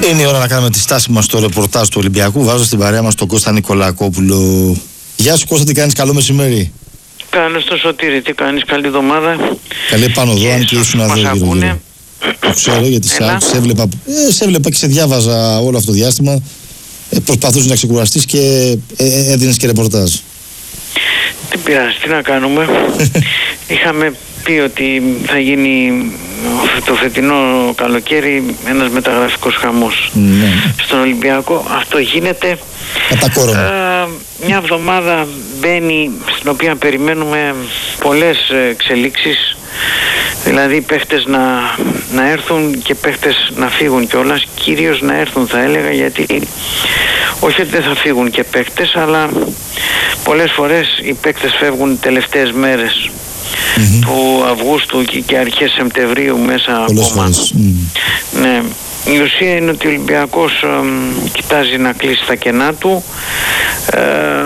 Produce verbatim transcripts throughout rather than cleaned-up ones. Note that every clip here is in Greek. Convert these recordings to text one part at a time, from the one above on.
Είναι η ώρα να κάνουμε τη στάση μας στο ρεπορτάζ του Ολυμπιακού. Βάζω στην παρέα μας τον Κώστα Νικολακόπουλο. Γεια σου Κώστα, τι κάνεις, καλό μεσημέρι. Καλώς το Σωτήρη, τι κάνεις, καλή εβδομάδα. Καλή επανωδό, αν και ήσουν εδώ γύρω γύρω. Το ξέρω γιατί σε, σε, έβλεπα, ε, σε έβλεπα και σε διάβαζα όλο αυτό το διάστημα. Ε, προσπαθούσες να ξεκουραστείς και ε, έδινες και ρεπορτάζ. Τι πειράζει, τι να κάνουμε. Είχαμε πει ότι θα γίνει το φετινό καλοκαίρι ένας μεταγραφικός χαμός ναι. στον Ολυμπιακό. Αυτό γίνεται. Ε, μια εβδομάδα μπαίνει στην οποία περιμένουμε πολλές εξελίξεις, δηλαδή παίχτες να, να έρθουν και παίχτες να φύγουν κιόλας, κυρίως να έρθουν θα έλεγα, γιατί όχι ότι δεν θα φύγουν και παίχτες, αλλά πολλές φορές οι παίχτες φεύγουν τελευταίες μέρες mm-hmm. του Αυγούστου και, και αρχές Σεπτεμβρίου μέσα πολλές ακόμα. Mm. Ναι. Η ουσία είναι ότι ο Ολυμπιακός ε, κοιτάζει να κλείσει τα κενά του. Ε,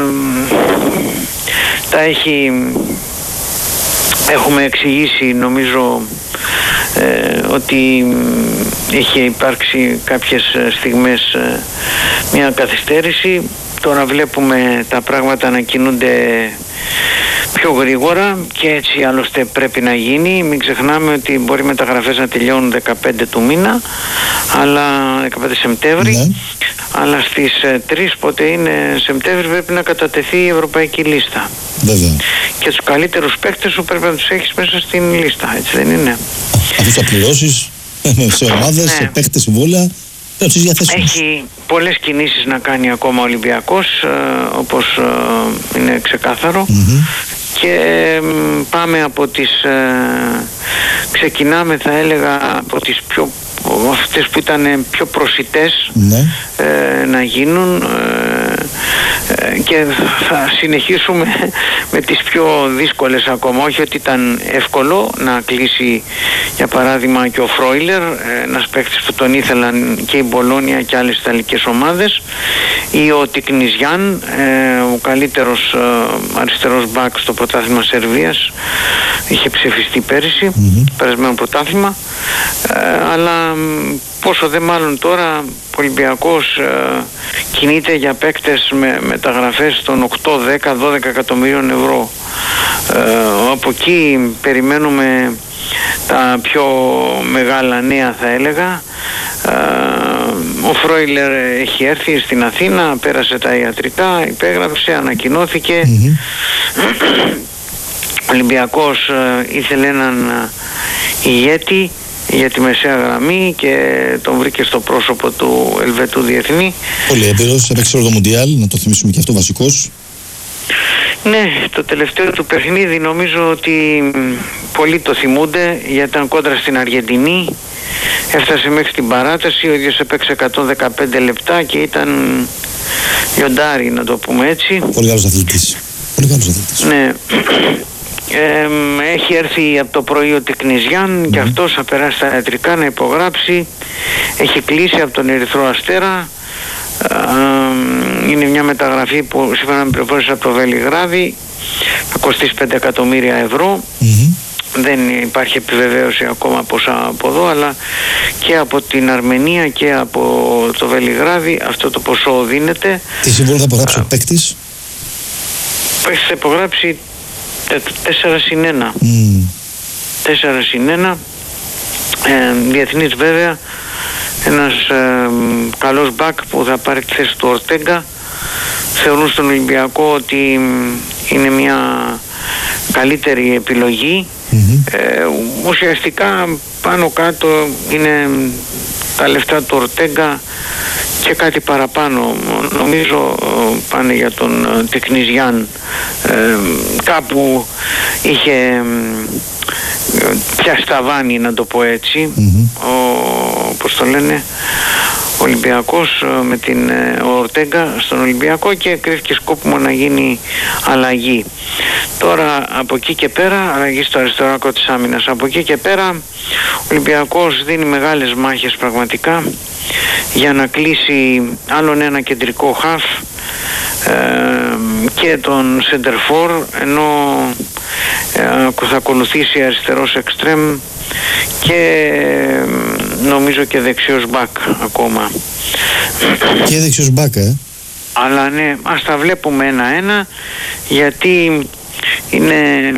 τα έχει, έχουμε εξηγήσει νομίζω ε, ότι είχε υπάρξει κάποιες στιγμές ε, μια καθυστέρηση. Τώρα βλέπουμε τα πράγματα να κινούνται πιο γρήγορα και έτσι άλλωστε πρέπει να γίνει. Μην ξεχνάμε ότι μπορεί οι μεταγραφές να τελειώνουν δεκαπέντε του μήνα, αλλά δεκαπέντε Σεπτέμβρη, ναι. αλλά στις τρεις πότε είναι Σεπτέμβρη πρέπει να κατατεθεί η ευρωπαϊκή λίστα. Βέβαια. Και τους καλύτερους παίκτες σου πρέπει να τους έχεις μέσα στην λίστα, έτσι δεν είναι? Αφού θα πληρώσεις σε ομάδες, ναι. σε παίκτες, συμβόλαια. Έχει πολλές κινήσεις να κάνει ακόμα ο Ολυμπιακός, ε, όπως ε, είναι ξεκάθαρο mm-hmm. και ε, πάμε από τις ε, ξεκινάμε θα έλεγα από τις πιο αυτές που ήταν πιο προσιτές mm-hmm. ε, να γίνουν ε, ε, και θα συνεχίσουμε με τις πιο δύσκολες ακόμα. Όχι ότι ήταν εύκολο να κλείσει για παράδειγμα και ο Φρόιλερ, ένας παίκτης που τον ήθελαν και η Μπολόνια και άλλες ιταλικές ομάδες, ή ο Τικνιζιάν, ε, ο καλύτερος ε, αριστερός μπακ στο πρωτάθλημα Σερβίας, είχε ψηφιστεί πέρυσι, mm-hmm. περασμένο πρωτάθλημα, ε, αλλά πόσο δε μάλλον τώρα ο Ολυμπιακός ε, κινείται για παίκτες με μεταγραφές των οκτώ, δέκα, δώδεκα εκατομμύριων ευρώ. Ε, από εκεί περιμένουμε τα πιο μεγάλα νέα θα έλεγα. Ε, ο Φρόιλερ έχει έρθει στην Αθήνα, πέρασε τα ιατρικά, υπέγραψε, ανακοινώθηκε. Mm-hmm. Ο Ολυμπιακός ε, ήθελε έναν ηγέτη για τη μεσαία γραμμή και τον βρήκε στο πρόσωπο του Ελβετού διεθνή. Πολύ έμπειρος, έπαιξε όλο το Μουντιάλ, να το θυμίσουμε και αυτό βασικός. Ναι, το τελευταίο του παιχνίδι νομίζω ότι πολλοί το θυμούνται, γιατί ήταν κόντρα στην Αργεντινή, έφτασε μέχρι την παράταση, ο ίδιος έπαιξε εκατόν δεκαπέντε λεπτά και ήταν λιοντάρι, να το πούμε έτσι. Πολύ καλός αθλητής. Πολύ καλός αθλητής. Ναι. Ε, έχει έρθει από το πρωί ο Τικνιζιάν mm. και αυτός θα περάσει στα ιατρικά να υπογράψει. Έχει κλείσει από τον Ερυθρό Αστέρα. Ε, είναι μια μεταγραφή που σύμφωνα με πληροφόρηση από το Βελιγράδι θα κοστίσει πέντε εκατομμύρια ευρώ. Mm-hmm. Δεν υπάρχει επιβεβαίωση ακόμα πόσα από εδώ, αλλά και από την Αρμενία και από το Βελιγράδι αυτό το ποσό δίνεται. Τι συμβόλαιο θα υπογράψει ο παίκτης? Θα υπογράψει τέσσερα συν ένα. Mm. τέσσερα συν ένα. Ε, διεθνής βέβαια. Ένας ε, καλός μπακ που θα πάρει τη θέση του Ορτέγκα. Θεωρούν στον Ολυμπιακό ότι είναι μια καλύτερη επιλογή. Mm-hmm. Ε, ουσιαστικά πάνω κάτω είναι τα λεφτά του Ορτέγκα και κάτι παραπάνω. Νομίζω πάνε για τον Τικνιζιάν. Ε, κάπου είχε πιάσει τα βάνη, να το πω έτσι. Mm-hmm. Ο, πώς το λένε, ο Ολυμπιακός με την ο Ορτέγκα στον Ολυμπιακό και κρίθηκε σκόπιμο να γίνει αλλαγή. Τώρα από εκεί και πέρα, αλλαγή στο αριστερό άκρο της άμυνας, από εκεί και πέρα ο Ολυμπιακός δίνει μεγάλες μάχες πραγματικά για να κλείσει άλλον ένα κεντρικό χαφ ε, και τον σεντερφόρ, ενώ ε, θα ακολουθήσει αριστερός εξτρέμ και νομίζω και δεξιός μπακ ακόμα. Και δεξιός μπακ, ε. Αλλά ναι, ας τα βλέπουμε ένα-ένα, γιατί είναι,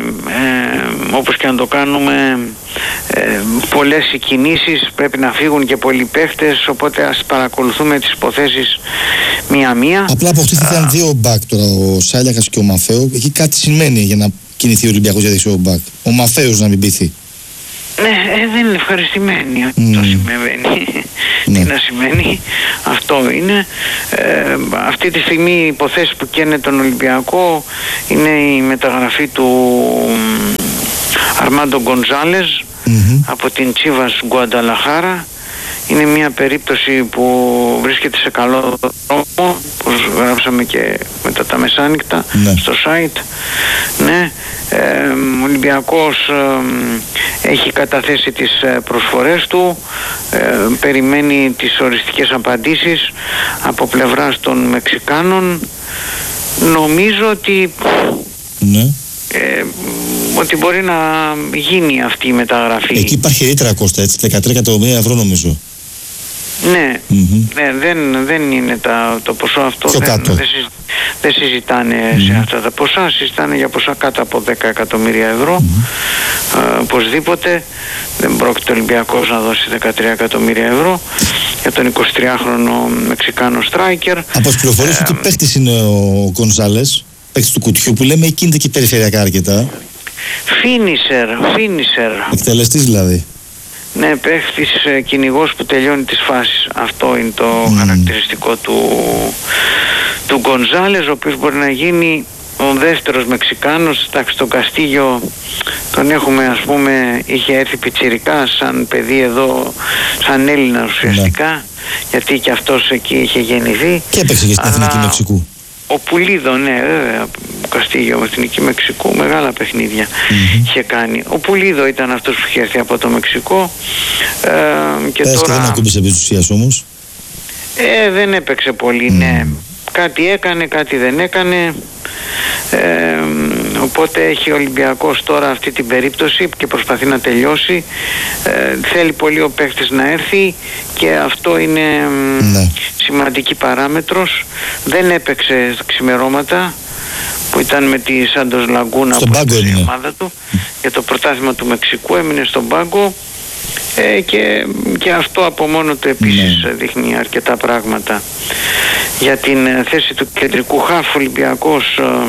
ε, όπως και να το κάνουμε, ε, πολλές οι κινήσεις, πρέπει να φύγουν και πολλοί παίχτες, οπότε ας παρακολουθούμε τις υποθέσεις μία-μία. Απλά αποκτήθηκαν δύο μπακ τώρα, ο Σάλιακας και ο Μαφέο. Εκεί κάτι σημαίνει για να κινηθεί ο Ολυμπιακός για δεξιό μπακ. Ο Μαφέος να μην πείθει. Ναι, ε, δεν είναι ευχαριστημένοι ότι Mm. το συμβαίνει. Ναι. Τι να σημαίνει, αυτό είναι. Ε, αυτή τη στιγμή οι υποθέσεις που καίνε τον Ολυμπιακό είναι η μεταγραφή του Αρμάντο Γκοντζάλες Mm-hmm. από την Τσίβας Γκουανταλαχάρα. Είναι μια περίπτωση που βρίσκεται σε καλό δρόμο, όπως γράψαμε και μετά τα μεσάνυχτα, ναι. στο site. Ναι, ε, ο Ολυμπιακός ε, έχει καταθέσει τις προσφορές του, ε, περιμένει τις οριστικές απαντήσεις από πλευράς των Μεξικάνων. Νομίζω ότι... Ναι. Ε, ότι μπορεί να γίνει αυτή η μεταγραφή. Εκεί υπάρχει ρήτρα, Κώστα, έτσι, δεκατρία εκατομμύρια ευρώ νομίζω. Ναι, Mm-hmm. ναι, δεν, δεν είναι τα, το ποσό αυτό, πιο δεν, κάτω. δεν, συζη, δεν συζητάνε mm-hmm. σε αυτά τα ποσά, συζητάνε για ποσά κάτω από δέκα εκατομμύρια ευρώ. Mm-hmm. Ε, οπωσδήποτε δεν πρόκειται ο Ολυμπιακός να δώσει δεκατρία εκατομμύρια ευρώ για τον εικοσιτριάχρονο Μεξικάνο στράικερ. Από τις πληροφορίες ε, ότι παίχτης είναι ο Γκονζάλες, παίχτης του κουτιού που λέμε, εκεί είναι και περιφερειακά αρκετά. Φίνισερ, φίνισερ. Εκτελεστής δηλαδή. Ναι, παίχτης, ε, κυνηγός που τελειώνει τις φάσεις. Αυτό είναι το mm. χαρακτηριστικό του, του Γκονζάλες, ο οποίος μπορεί να γίνει ο δεύτερος Μεξικάνος. Εντάξει, τον Καστίγιο τον έχουμε, ας πούμε, είχε έρθει πιτσιρικά σαν παιδί εδώ, σαν Έλληνα ουσιαστικά, mm. γιατί και αυτός εκεί είχε γεννηθεί. Και έπαιξε και στην Εθνική Μεξικού. Ο Πουλίδο, ναι, βέβαια, ο Καστίγιο με Εθνική Μεξικού, μεγάλα παιχνίδια mm-hmm. είχε κάνει. Ο Πουλίδο ήταν αυτός που είχε έρθει από το Μεξικό. Ε, και Πες τώρα... και δεν ακούμπησε επί της ουσίας όμως. Ε, δεν έπαιξε πολύ, mm. ναι. Κάτι έκανε, κάτι δεν έκανε. Ε, οπότε έχει ο Ολυμπιακός τώρα αυτή την περίπτωση και προσπαθεί να τελειώσει. Ε, θέλει πολύ ο παίχτης να έρθει και αυτό είναι ναι. σημαντική παράμετρος. Δεν έπαιξε ξημερώματα που ήταν με τη Σάντος Λαγκούνα που έπαιξε η ομάδα του για το πρωτάθλημα του Μεξικού, έμεινε στον πάγκο. Ε, και, και αυτό από μόνο του επίσης ναι. δείχνει αρκετά πράγματα. Για την θέση του κεντρικού χάφ, ο Ολυμπιακός ε,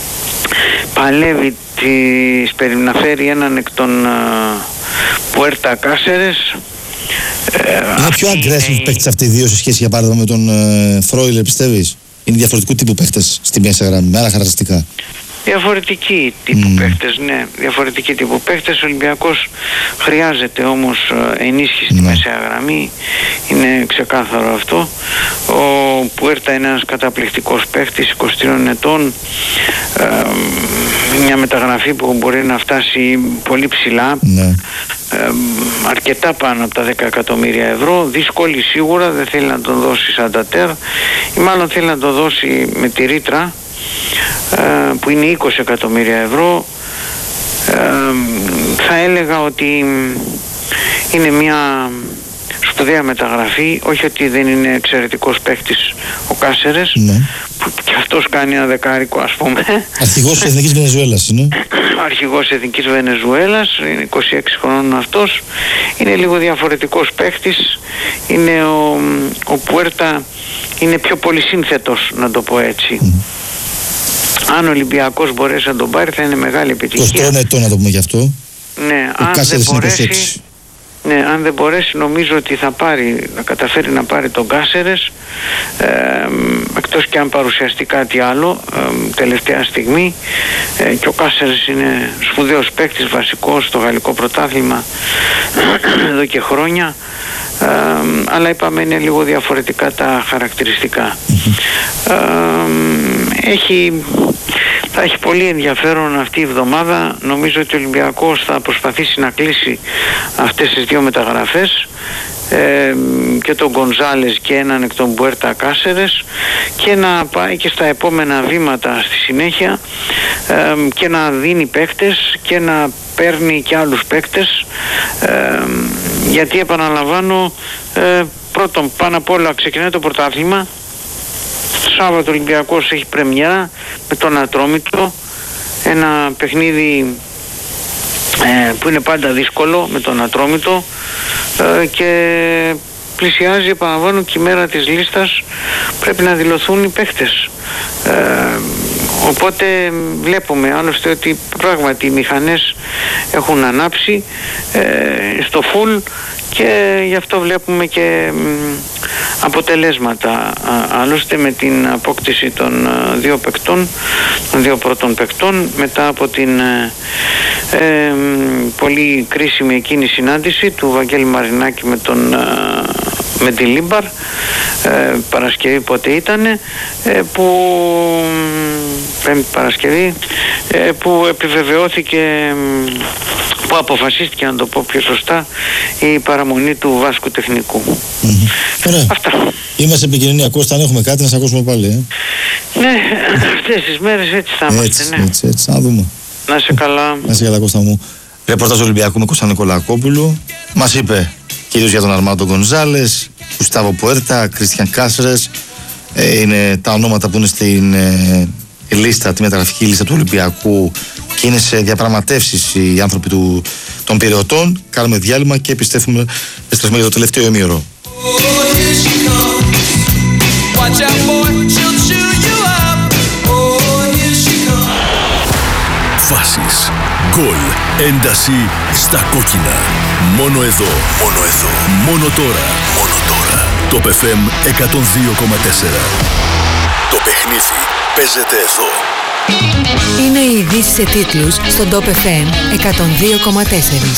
παλεύει τις, να φέρει έναν εκ των ε, Πουέρτα Κάσερες. Ε, είναι πιο aggressive είναι... παίκτες αυτοί οι δύο σε σχέση για παράδειγμα με τον ε, Φρόιλερ, πιστεύεις? Είναι διαφορετικού τύπου παίκτες στη μέση γραμμή, με άλλα χαρακτηριστικά. Διαφορετικοί τύπου mm. παίχτες, ναι, διαφορετικοί τύπου παίχτες. Ο Ολυμπιακός χρειάζεται όμως ενίσχυση στη mm. μεσαία γραμμή, είναι ξεκάθαρο αυτό. Ο Πουέρτα είναι ένας καταπληκτικός παίχτης, είκοσι τριών ετών, ε, μια μεταγραφή που μπορεί να φτάσει πολύ ψηλά, mm. ε, αρκετά πάνω από τα δέκα εκατομμύρια ευρώ, δύσκολη σίγουρα, δεν θέλει να τον δώσει σαν τατέρ ή μάλλον θέλει να τον δώσει με τη ρήτρα, που είναι είκοσι εκατομμύρια ευρώ. Θα έλεγα ότι είναι μια σπουδαία μεταγραφή, όχι ότι δεν είναι εξαιρετικός παίκτης ο Κάσερες, ναι. που και αυτός κάνει ένα δεκάρικο, ας πούμε. Αρχηγός της Εθνικής Βενεζουέλας είναι. Αρχηγός της Εθνικής Βενεζουέλας, είναι είκοσι έξι χρονών αυτός, είναι λίγο διαφορετικός παίκτης, είναι ο, ο Πουέρτα είναι πιο πολυσύνθετος, να το πω έτσι. Mm. Αν ο Ολυμπιακός μπορέσει να τον πάρει θα είναι μεγάλη επιτυχία. είκοσι τρία ετών να το πούμε γι' αυτό. Ναι, ο αν δεν, μπορέσει, ναι, αν δεν μπορέσει νομίζω ότι θα πάρει, θα καταφέρει να πάρει τον Κάσερες, ε, εκτός και αν παρουσιαστεί κάτι άλλο ε, τελευταία στιγμή, ε, και ο Κάσερες είναι σπουδαίος παίκτης, βασικός στο γαλλικό πρωτάθλημα εδώ και χρόνια. Ε, αλλά είπαμε είναι λίγο διαφορετικά τα χαρακτηριστικά. ε, έχει, θα έχει πολύ ενδιαφέρον αυτή η εβδομάδα. Νομίζω ότι ο Ολυμπιακός θα προσπαθήσει να κλείσει αυτές τις δύο μεταγραφές, ε, και τον Γκονζάλες και έναν εκ των Πουέρτα Κάσερες, και να πάει και στα επόμενα βήματα στη συνέχεια, ε, και να δίνει παίκτες και να παίρνει και άλλους παίκτες, ε, γιατί επαναλαμβάνω, ε, πρώτον πάνω απ' όλα ξεκινάει το πρωτάθλημα. Σάββατο Ολυμπιακός έχει πρεμιέρα με τον Ατρόμητο, ένα παιχνίδι ε, που είναι πάντα δύσκολο με τον Ατρόμητο, ε, και πλησιάζει, επαναλαμβάνω, και η μέρα της λίστας, πρέπει να δηλωθούν οι παίχτες. Ε, οπότε βλέπουμε άλλωστε ότι πράγματι οι μηχανές έχουν ανάψει ε, στο full, και γι' αυτό βλέπουμε και μ, αποτελέσματα. Α, άλλωστε με την απόκτηση των α, δύο παικτών, των δύο πρώτων παικτών, μετά από την ε, ε, πολύ κρίσιμη εκείνη συνάντηση του Βαγγέλη Μαρινάκη με τον α, με τη Λίμπαρ, ε, Παρασκευή πότε ήτανε, ε, που πέμπτη Παρασκευή, ε, που επιβεβαιώθηκε, που αποφασίστηκε, να το πω πιο σωστά, η παραμονή του Βάσκου Τεχνικού. Mm-hmm. Ωραία. Αυτά. Είμαστε επικοινωνία, Κώστα, αν έχουμε κάτι να σε ακούσουμε πάλι. Ε. Ναι, αυτές τις μέρες έτσι θα είμαστε. Έτσι, ναι. έτσι, έτσι, να δούμε. Να είσαι καλά. Να είσαι καλά, Κώστα μου. Ρεπορτάζ Ολυμπιακού με Κώστα Νικολακόπουλου. Μας είπε κυρίως για τον Αρμάντο Γκονζάλες, Γουστάβο Πουέρτα, Κρίστιαν Κάσρες. Ε, είναι τα ονόματα που είναι στην ε, λίστα, τη μεταγραφική λίστα του Ολυμπιακού, και είναι σε διαπραγματεύσεις οι άνθρωποι του, των Πειραιωτών. Κάνουμε διάλειμμα και επιστρέφουμε, επιστρέφουμε για το τελευταίο ημίωρο. Φάσεις, γκολ, ένταση στα κόκκινα. Μόνο εδώ, μόνο εδώ, μόνο τώρα, μόνο τώρα. Το Top εφ εμ εκατόν δύο κόμμα τέσσερα. Το παιχνίδι παίζεται εδώ. Είναι οι ειδήσεις σε τίτλους στο Top εφ εμ εκατόν δύο κόμμα τέσσερα.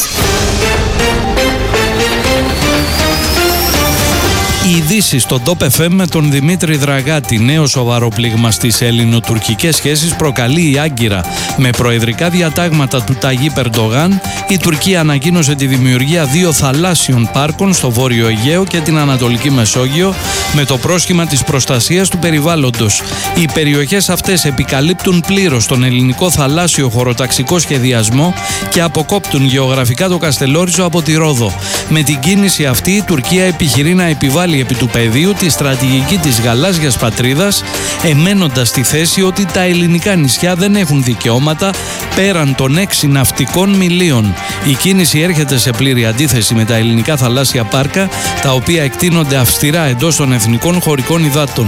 Οι ειδήσεις στο Top εφ εμ με τον Δημήτρη Δραγάτη. Νέο σοβαρό πλήγμα στις ελληνοτουρκικές σχέσεις προκαλεί η Άγκυρα. Με προεδρικά διατάγματα του Ταγίπ Ερντογάν, η Τουρκία ανακοίνωσε τη δημιουργία δύο θαλάσσιων πάρκων στο Βόρειο Αιγαίο και την Ανατολική Μεσόγειο, με το πρόσχημα της προστασίας του περιβάλλοντος. Οι περιοχές αυτές επικαλύπτουν πλήρως τον ελληνικό θαλάσσιο χωροταξικό σχεδιασμό και αποκόπτουν γεωγραφικά το Καστελόριζο από τη Ρόδο. Με την κίνηση αυτή, η Τουρκία επιχειρεί να επιβάλλει επί του πεδίου τη στρατηγική της γαλάζιας πατρίδας, εμένοντας τη θέση ότι τα ελληνικά νησιά δεν έχουν δικαιώματα πέραν των έξι ναυτικών μιλίων. Η κίνηση έρχεται σε πλήρη αντίθεση με τα ελληνικά θαλάσσια πάρκα, τα οποία εκτείνονται αυστηρά εντός των εθνικών χωρικών υδάτων.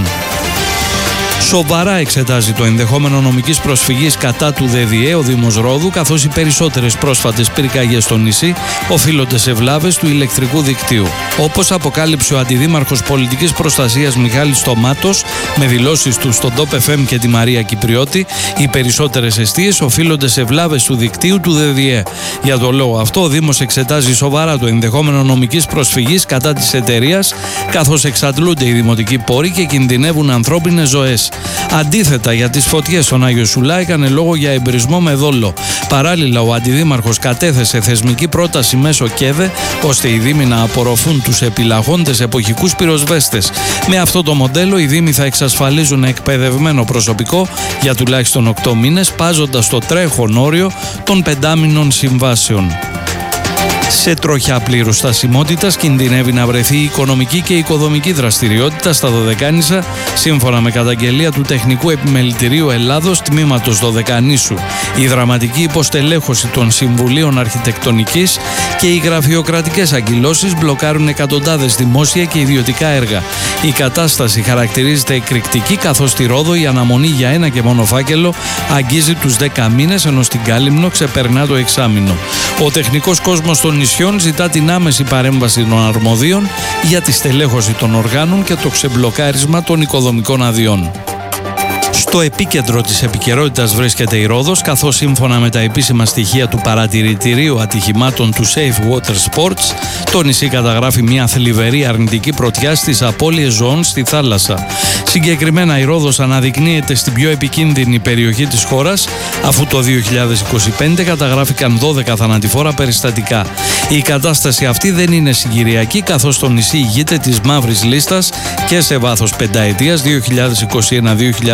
Σοβαρά εξετάζει το ενδεχόμενο νομικής προσφυγής κατά του ΔΔΕ ο Δήμος Ρόδου, καθώς οι περισσότερες πρόσφατες πυρκαγιές στο νησί οφείλονται σε βλάβες του ηλεκτρικού δικτύου. Όπως αποκάλυψε ο Αντιδήμαρχος Πολιτικής Προστασίας Μιχάλης Στομάτος, με δηλώσεις του στον Top εφ εμ και τη Μαρία Κυπριώτη, οι περισσότερες εστίες οφείλονται σε βλάβες του δικτύου του ΔΔΕ. Για το λόγο αυτό, ο Δήμος εξετάζει σοβαρά το ενδεχόμενο νομικής προσφυγής κατά της εταιρείας, καθώς εξαντλούνται οι δημοτικοί πόροι και κινδυνεύουν ανθρώπινες ζωές. Αντίθετα, για τις φωτιές στον Άγιο Σουλά έκανε λόγο για εμπρισμό με δόλο. Παράλληλα, ο Αντιδήμαρχος κατέθεσε θεσμική πρόταση μέσω ΚΕΔΕ, ώστε οι Δήμοι να απορροφούν τους επιλαγόντες εποχικούς πυροσβέστες. Με αυτό το μοντέλο, οι Δήμοι θα εξασφαλίζουν εκπαιδευμένο προσωπικό για τουλάχιστον οκτώ μήνες, πάζοντας το τρέχον όριο των πεντάμινων συμβάσεων. Σε τροχιά πλήρους στασιμότητας κινδυνεύει να βρεθεί η οικονομική και οικοδομική δραστηριότητα στα Δωδεκάνησα, σύμφωνα με καταγγελία του Τεχνικού Επιμελητηρίου Ελλάδος τμήματος Δωδεκανήσου. Η δραματική υποστελέχωση των Συμβουλίων Αρχιτεκτονικής και οι γραφειοκρατικές αγκυλώσεις μπλοκάρουν εκατοντάδες δημόσια και ιδιωτικά έργα. Η κατάσταση χαρακτηρίζεται εκρηκτική, καθώς στη Ρόδο η αναμονή για ένα και μόνο φάκελο αγγίζει τους δέκα μήνες, ενώ στην Κάλυμνο ξεπερνά το εξάμηνο. Ο τεχνικός κόσμος των νησιών ζητά την άμεση παρέμβαση των αρμοδίων για τη στελέχωση των οργάνων και το ξεμπλοκάρισμα των οικοδομικών αδειών. Στο επίκεντρο της επικαιρότητας βρίσκεται η Ρόδος, καθώς σύμφωνα με τα επίσημα στοιχεία του παρατηρητηρίου ατυχημάτων του Safe Water Sports, το νησί καταγράφει μια θλιβερή αρνητική πρωτιά στις απώλειες ζώων στη θάλασσα. Συγκεκριμένα, η Ρόδος αναδεικνύεται στην πιο επικίνδυνη περιοχή της χώρας, αφού το δύο χιλιάδες είκοσι πέντε καταγράφηκαν δώδεκα θανατηφόρα περιστατικά. Η κατάσταση αυτή δεν είναι συγκυριακή, καθώς το νησί ηγείται της μαύρης λίστας και σε βάθος πενταετίας δύο χιλιάδες είκοσι ένα με δύο χιλιάδες είκοσι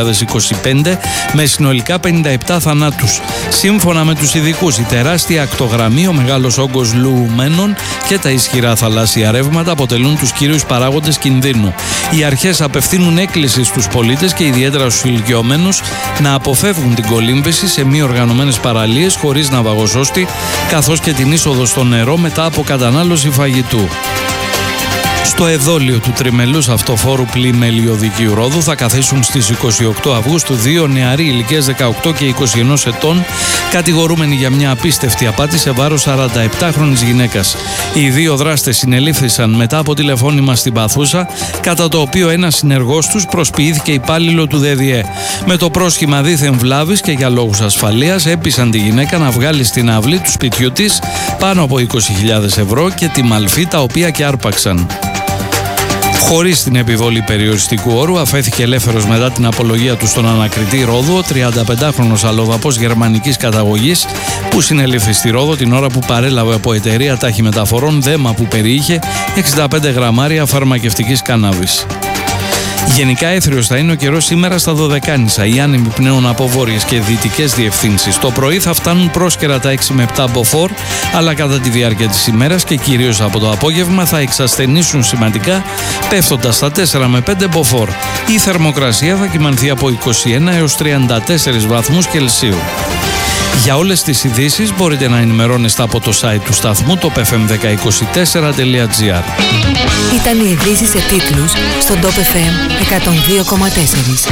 είκοσι πέντε με συνολικά πενήντα επτά θανάτους. Σύμφωνα με τους ειδικούς, η τεράστια ακτογραμμή, ο μεγάλος όγκος λουμένων και τα ισχυρά θαλάσσια ρεύματα αποτελούν τους κύριους παράγοντες κινδύνου. Οι αρχές απευθύνουν έκκληση στους πολίτες και ιδιαίτερα στους ηλικιωμένους να αποφεύγουν την κολύμβηση σε μη οργανωμένες παραλίες χωρίς ναυαγοσώστη, καθώς και την είσοδο στο νερό μετά από κατανάλωση φαγητού. Στο εδόλιο του τριμελούς αυτοφόρου πλημελιωδικίου Ρόδου θα καθίσουν στις είκοσι οκτώ Αυγούστου δύο νεαροί ηλικίας δεκαοκτώ και είκοσι ένα ετών, κατηγορούμενοι για μια απίστευτη απάτη σε βάρος σαρανταεπτάχρονης γυναίκας. Οι δύο δράστες συνελήφθησαν μετά από τηλεφώνημα στην Παθούσα, κατά το οποίο ένας συνεργός τους προσποιήθηκε υπάλληλο του ΔΕΔΙΕ. Με το πρόσχημα δίθεν βλάβης και για λόγους ασφαλείας έπεισαν τη γυναίκα να βγάλει στην αυλή του σπιτιού της πάνω από είκοσι χιλιάδες ευρώ και τη μαλφή, τα οποία και άρπαξαν. Χωρίς την επιβολή περιοριστικού όρου, αφέθηκε ελεύθερος μετά την απολογία του στον ανακριτή Ρόδου ο τριανταπεντάχρονος αλλοδαπός γερμανικής καταγωγής που συνελήφθη στη Ρόδο την ώρα που παρέλαβε από εταιρεία ταχυμεταφορών δέμα που περιείχε εξήντα πέντε γραμμάρια φαρμακευτικής κάναβης. Γενικά έθριος θα είναι ο καιρός σήμερα στα Δωδεκάνησα. Οι άνεμοι πνέουν από βόρειες και δυτικές διευθύνσεις. Το πρωί θα φτάνουν πρόσκαιρα τα έξι με επτά μποφόρ, αλλά κατά τη διάρκεια της ημέρας και κυρίως από το απόγευμα θα εξασθενήσουν σημαντικά, πέφτοντας στα τέσσερα με πέντε μποφόρ. Η θερμοκρασία θα κυμανθεί από είκοσι ένα έως τριάντα τέσσερα βαθμούς Κελσίου. Για όλες τις ειδήσεις μπορείτε να ενημερώνεστε από το site του σταθμού το πι εφ εμ ένα μηδέν δύο τέσσερα τελεία τζι άρ. Ήταν οι ειδήσεις σε τίτλους στον Top εφ εμ εκατόν δύο κόμμα τέσσερα.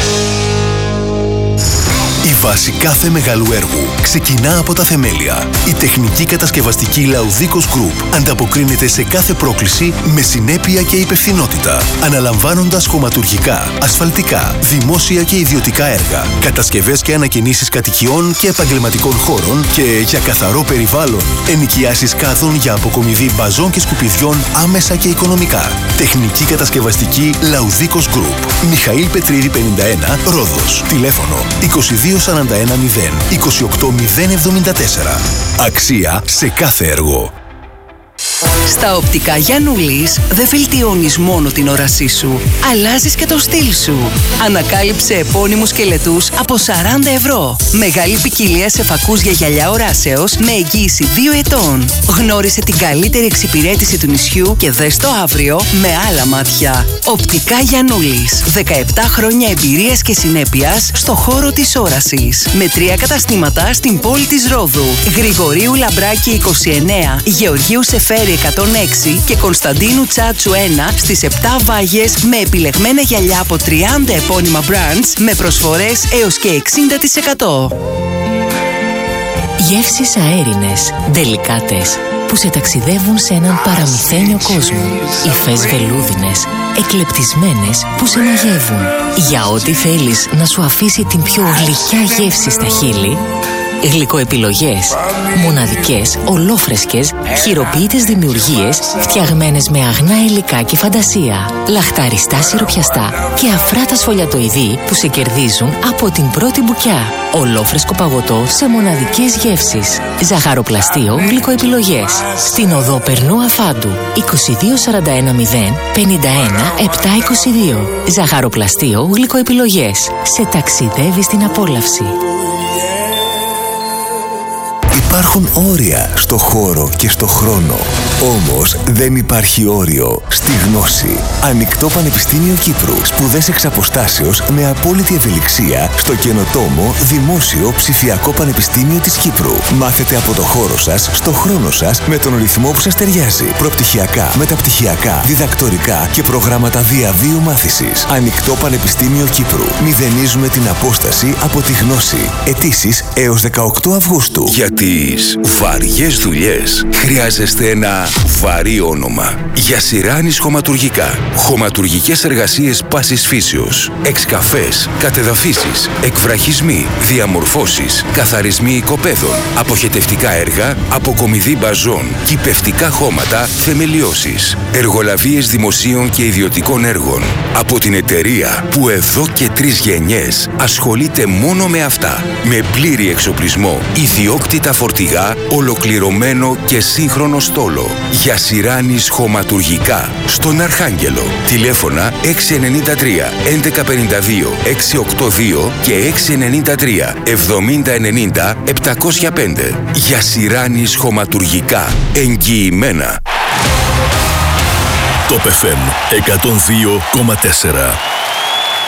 Η βάση κάθε μεγάλου έργου ξεκινά από τα θεμέλια. Η τεχνική κατασκευαστική Laudicos Group ανταποκρίνεται σε κάθε πρόκληση με συνέπεια και υπευθυνότητα, αναλαμβάνοντας χωματουργικά, ασφαλτικά, δημόσια και ιδιωτικά έργα, κατασκευές και ανακαινήσεις κατοικιών και επαγγελματικών χώρων και για καθαρό περιβάλλον, ενοικιάσεις κάδων για αποκομιδή μπαζών και σκουπιδιών άμεσα και οικονομικά. Τεχνική κατασκευαστική Laudicos Group. Μιχαήλ Πετρίδη πενήντα ένα, Ρόδος. Τηλέφωνο είκοσι δύο σαράντα ένα μηδέν είκοσι οκτώ μηδέν εβδομήντα τέσσερα. Αξία σε κάθε έργο. Στα οπτικά Γιαννούλης δεν βελτιώνεις μόνο την όρασή σου, αλλάζεις και το στυλ σου. Ανακάλυψε επώνυμους σκελετούς από σαράντα ευρώ. Μεγάλη ποικιλία σε φακούς για γυαλιά οράσεως με εγγύηση δύο ετών. Γνώρισε την καλύτερη εξυπηρέτηση του νησιού και δες το αύριο με άλλα μάτια. Οπτικά Γιαννούλης. δεκαεπτά χρόνια εμπειρίας και συνέπειας στο χώρο της όρασης. Με τρία καταστήματα στην πόλη της Ρόδου. Γρηγορίου Λαμπράκη είκοσι εννέα, Γεωργίου Σεφέρη εκατόν έξι και Κωνσταντίνου Τσάτσου ένα στις επτά Βάγες με επιλεγμένα γυαλιά από τριάντα επώνυμα brands με προσφορές έως και εξήντα τοις εκατό. Γεύσεις αέρινες, ντελικάτες, που σε ταξιδεύουν σε έναν παραμυθένιο κόσμο. Υφές βελούδινες, εκλεπτισμένες που σε μαγεύουν. Για ό,τι θέλεις να σου αφήσει την πιο γλυκιά γεύση στα χείλη, γλυκοεπιλογές. Μοναδικές, ολόφρεσκες, χειροποίητες δημιουργίες φτιαγμένες με αγνά υλικά και φαντασία. Λαχταριστά σιροπιαστά και αφράτα σφολιατοειδή που σε κερδίζουν από την πρώτη μπουκιά. Ολόφρεσκο παγωτό σε μοναδικές γεύσεις. Ζαχαροπλαστείο γλυκοεπιλογές. Στην οδό Περνού Αφάντου είκοσι δύο σαράντα ένα μηδέν πενήντα ένα επτακόσια είκοσι δύο. Ζαχαροπλαστείο γλυκοεπιλογές. Σε ταξιδεύει στην απόλαυση. Υπάρχουν όρια στο χώρο και στο χρόνο. Όμως δεν υπάρχει όριο στη γνώση. Ανοιχτό Πανεπιστήμιο Κύπρου. Σπουδές εξ αποστάσεως με απόλυτη ευελιξία στο καινοτόμο Δημόσιο Ψηφιακό Πανεπιστήμιο της Κύπρου. Μάθετε από το χώρο σας, στο χρόνο σας, με τον ρυθμό που σας ταιριάζει. Προπτυχιακά, μεταπτυχιακά, διδακτορικά και προγράμματα διαβίου μάθησης. Ανοιχτό Πανεπιστήμιο Κύπρου. Μηδενίζουμε την απόσταση από τη γνώση. Αιτήσεις έως δεκαοκτώ Αυγούστου. Γιατί τις βαριές δουλειές χρειάζεστε ένα βαρύ όνομα. Για Σιράνης Χωματουργικά. Χωματουργικές εργασίες πάσης φύσεως. Εξκαφές, κατεδαφίσεις, εκβραχισμοί, διαμορφώσεις, καθαρισμοί οικοπαίδων, αποχετευτικά έργα, αποκομιδή μπαζών, κυπευτικά χώματα, θεμελιώσεις, εργολαβίες δημοσίων και ιδιωτικών έργων. Από την εταιρεία που εδώ και τρεις γενιές ασχολείται μόνο με αυτά. Με πλήρη εξοπλισμό, ιδιόκτητα φορτία φορτηγά, ολοκληρωμένο και σύγχρονο στόλο. Για Σιράνης χωματουργικά. Στον Αρχάγγελο. Τηλέφωνα έξι εννιά τρία έντεκα πενήντα δύο εξακόσια ογδόντα δύο και έξι εννιά τρία εβδομήντα ενενήντα επτακόσια πέντε. Για Σιράνης χωματουργικά. Εγγυημένα. Top εφ εμ εκατόν δύο κόμμα τέσσερα.